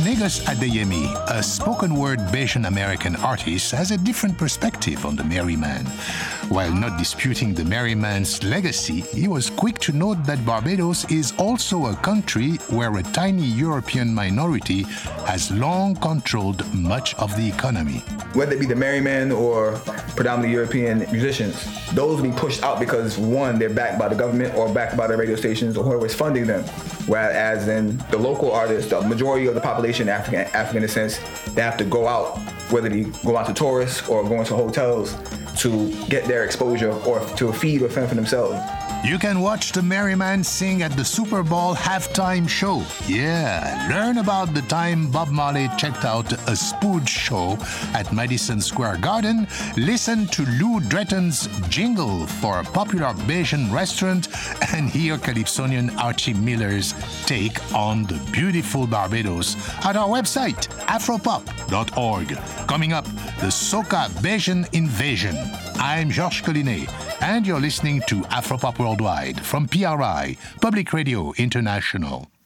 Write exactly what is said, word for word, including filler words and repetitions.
Negus Adeyemi, a spoken-word Bayesian-American artist, has a different perspective on the Merry Man. While not disputing the Merry Man's legacy, he was quick to note that Barbados is also a country where a tiny European minority has long controlled much of the economy. Whether it be the Merry Man or predominantly European musicians, those will be pushed out because, one, they're backed by the government or backed by the radio stations or whoever is funding them. Whereas in the local artists, the majority of the population, African, African in a sense, they have to go out, whether they go out to tourists or go into hotels to get their exposure or to feed or fend for themselves. You can watch the Merry Man sing at the Super Bowl halftime show. Yeah, learn about the time Bob Marley checked out a Spooge show at Madison Square Garden, listen to Lou Dretton's jingle for a popular Bayesian restaurant, and hear Calypsonian Archie Miller's take on the beautiful Barbados at our website, afropop dot org. Coming up, the Soca Bayesian Invasion. I'm Georges Collinet, and you're listening to Afropop Worldwide from P R I, Public Radio International.